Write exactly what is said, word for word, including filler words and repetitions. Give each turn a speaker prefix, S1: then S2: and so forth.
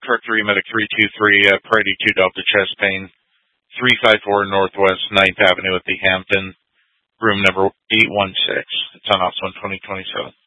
S1: Truck three, Medic three two three, uh, Priority two Delta Chest Pain, three five four Northwest ninth Avenue at the Hampton, room number eight one six. It's on Ops one twenty twenty-seven.